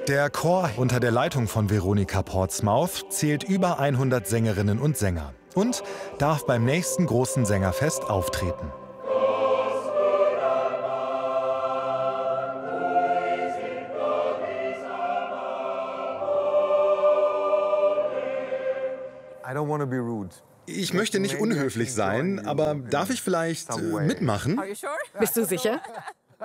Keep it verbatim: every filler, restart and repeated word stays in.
Der Chor unter der Leitung von Veronica Portsmouth zählt über hundert Sängerinnen und Sänger und darf beim nächsten großen Sängerfest auftreten. Ich möchte nicht unhöflich sein, aber darf ich vielleicht äh, mitmachen? Bist du sicher?